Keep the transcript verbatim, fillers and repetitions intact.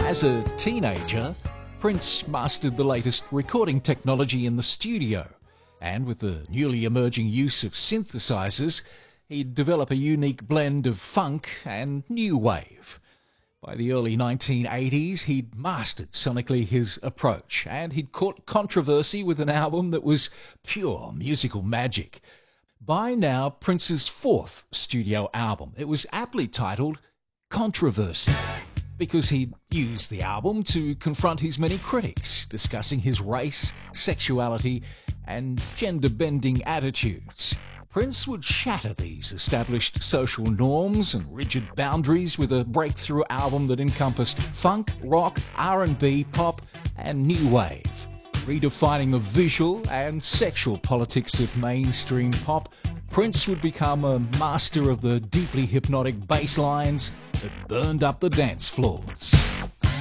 As a teenager, Prince mastered the latest recording technology in the studio, and with the newly emerging use of synthesizers, he'd develop a unique blend of funk and new wave. By the early nineteen eighties, he'd mastered sonically his approach, and he'd caught controversy with an album that was pure musical magic. By now, Prince's fourth studio album, it was aptly titled Controversy, because he'd used the album to confront his many critics, discussing his race, sexuality, and gender-bending attitudes. Prince would shatter these established social norms and rigid boundaries with a breakthrough album that encompassed funk, rock, R and B, pop, and new wave. Redefining the visual and sexual politics of mainstream pop, Prince would become a master of the deeply hypnotic bass lines that burned up the dance floors.